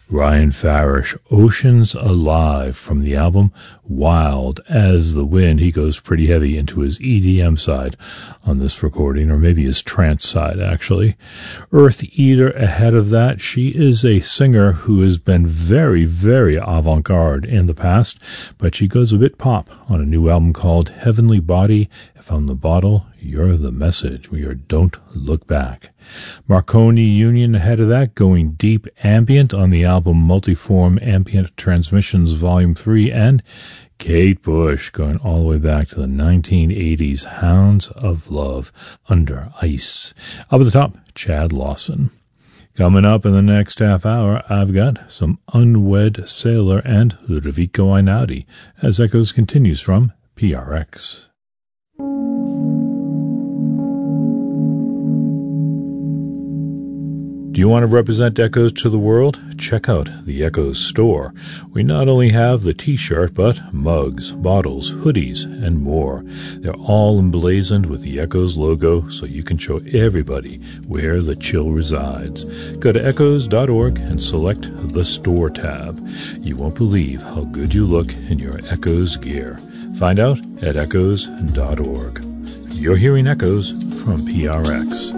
Ryan Farish, Oceans Alive, from the album Wild as the Wind. He goes pretty heavy into his EDM side on this recording, or maybe his trance side, actually. Earth Eater ahead of that. She is a singer who has been very, very avant-garde in the past, but she goes a bit pop on a new album called Heavenly Body. If I'm the bottle, you're the message. We are Don't Look Back. Marconi Union ahead of that, going deep ambient on the album Multiform Ambient Transmissions Volume 3, and Kate Bush going all the way back to the 1980s, Hounds of Love, Under Ice. Up at the top, Chad Lawson. Coming up in the next half hour, I've got some Unwed Sailor and Ludovico Einaudi, as Echoes continues from PRX. Do you want to represent Echoes to the world? Check out the Echoes store. We not only have the t-shirt, but mugs, bottles, hoodies, and more. They're all emblazoned with the Echoes logo, so you can show everybody where the chill resides. Go to echoes.org and select the store tab. You won't believe how good you look in your Echoes gear. Find out at echoes.org. You're hearing Echoes from PRX.